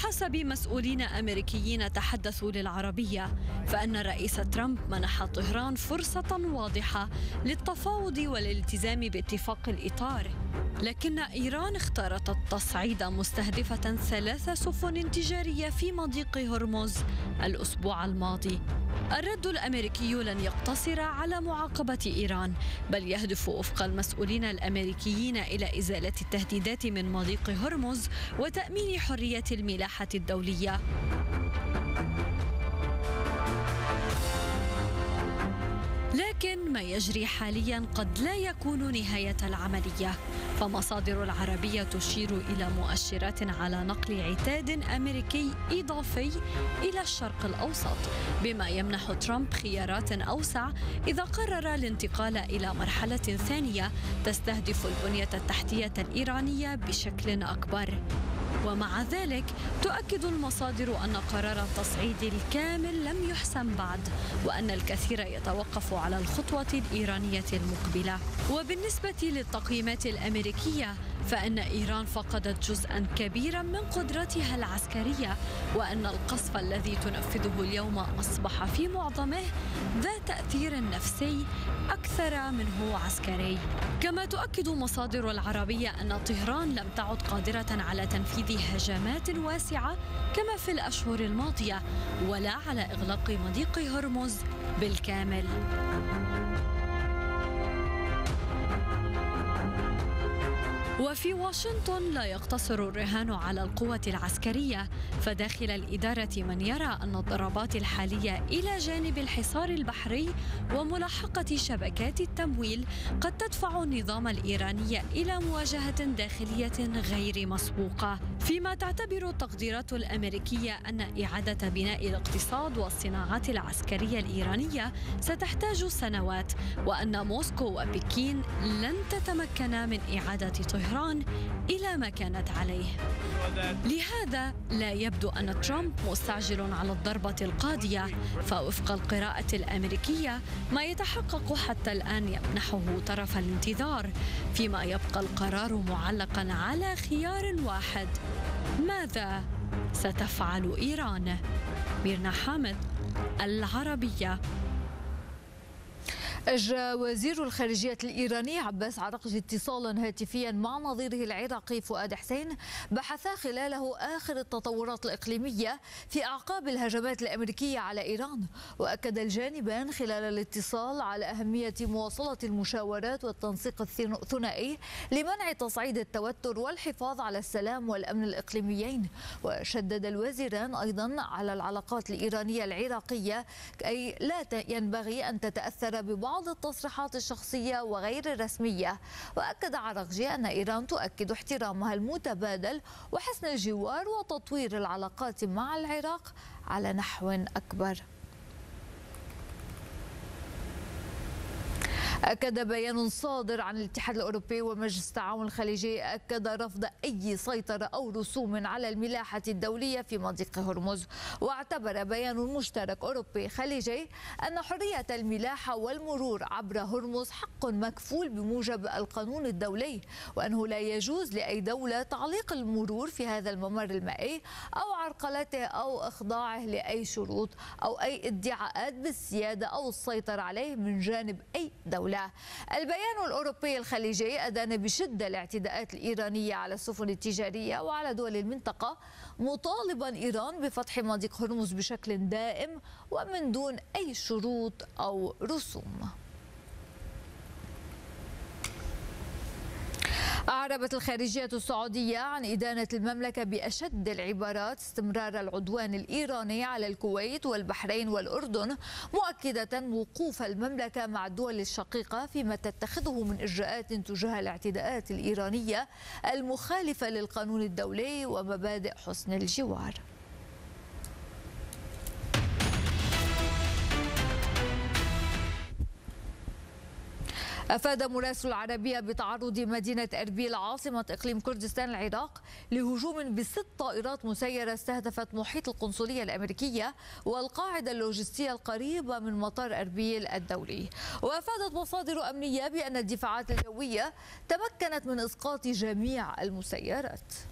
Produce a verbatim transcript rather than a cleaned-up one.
وبحسب مسؤولين أمريكيين تحدثوا للعربية فإن الرئيس ترامب منح طهران فرصة واضحة للتفاوض والالتزام باتفاق الإطار، لكن إيران اختارت التصعيد مستهدفة ثلاث سفن تجارية في مضيق هرمز الأسبوع الماضي. الرد الأمريكي لن يقتصر على معاقبة إيران، بل يهدف وفق المسؤولين الأمريكيين إلى إزالة التهديدات من مضيق هرمز وتأمين حرية الملاحة الدولية. لكن ما يجري حاليا قد لا يكون نهاية العملية، فمصادر العربية تشير إلى مؤشرات على نقل عتاد أمريكي إضافي إلى الشرق الأوسط، بما يمنح ترامب خيارات أوسع إذا قرر الانتقال إلى مرحلة ثانية تستهدف البنية التحتية الإيرانية بشكل أكبر. ومع ذلك تؤكد المصادر أن قرار التصعيد الكامل لم يحسم بعد، وأن الكثير يتوقف على الخطوة الإيرانية المقبلة. وبالنسبة للتقييمات الأمريكية فإن إيران فقدت جزءا كبيرا من قدرتها العسكرية، وأن القصف الذي تنفذه اليوم أصبح في معظمه ذا تأثير نفسي أكثر منه عسكري. كما تؤكد مصادر العربية أن طهران لم تعد قادرة على تنفيذ هجمات واسعة كما في الأشهر الماضية، ولا على إغلاق مضيق هرمز بالكامل. وفي واشنطن لا يقتصر الرهان على القوة العسكرية، فداخل الإدارة من يرى أن الضربات الحالية إلى جانب الحصار البحري وملاحقة شبكات التمويل قد تدفع النظام الإيراني إلى مواجهة داخلية غير مسبوقة، فيما تعتبر التقديرات الأمريكية أن إعادة بناء الاقتصاد والصناعات العسكرية الإيرانية ستحتاج سنوات، وأن موسكو وبكين لن تتمكنا من إعادة طهران إلى ما كانت عليه. لهذا لا يبدو أن ترامب مستعجل على الضربة القاضية، فوفق القراءة الأمريكية ما يتحقق حتى الآن يمنحه طرف الانتظار، فيما يبقى القرار معلقا على خيار واحد: ماذا ستفعل إيران؟ ميرنا حامد، العربية. أجرى وزير الخارجية الإيراني عباس عراقجي اتصالا هاتفيا مع نظيره العراقي فؤاد حسين بحثا خلاله آخر التطورات الإقليمية في أعقاب الهجمات الأمريكية على إيران. وأكد الجانبان خلال الاتصال على أهمية مواصلة المشاورات والتنسيق الثنائي لمنع تصعيد التوتر والحفاظ على السلام والأمن الإقليميين. وشدد الوزيران أيضا على العلاقات الإيرانية العراقية أي لا ينبغي أن تتأثر ببعض بعض التصريحات الشخصية وغير الرسمية. وأكد عراقجي أن إيران تؤكد احترامها المتبادل وحسن الجوار وتطوير العلاقات مع العراق على نحو أكبر. أكد بيان صادر عن الاتحاد الأوروبي ومجلس التعاون الخليجي أكد رفض أي سيطرة أو رسوم على الملاحة الدولية في مضيق هرمز. واعتبر بيان مشترك أوروبي خليجي أن حرية الملاحة والمرور عبر هرمز حق مكفول بموجب القانون الدولي، وأنه لا يجوز لأي دولة تعليق المرور في هذا الممر المائي أو عرقلته أو إخضاعه لأي شروط أو أي ادعاءات بالسيادة أو السيطرة عليه من جانب أي دولة. البيان الأوروبي الخليجي أدان بشدة الاعتداءات الإيرانية على السفن التجارية وعلى دول المنطقة، مطالبا إيران بفتح مضيق هرمز بشكل دائم ومن دون أي شروط أو رسوم. أعربت الخارجية السعودية عن إدانة المملكة بأشد العبارات استمرار العدوان الإيراني على الكويت والبحرين والأردن، مؤكدة وقوف المملكة مع الدول الشقيقة فيما تتخذه من إجراءات تجاه الاعتداءات الإيرانية المخالفة للقانون الدولي ومبادئ حسن الجوار. أفاد مراسل العربية بتعرض مدينة أربيل عاصمة إقليم كردستان العراق لهجوم بست طائرات مسيرة استهدفت محيط القنصلية الأمريكية والقاعدة اللوجستية القريبة من مطار أربيل الدولي. وأفادت مصادر أمنية بأن الدفاعات الجوية تمكنت من إسقاط جميع المسيرات.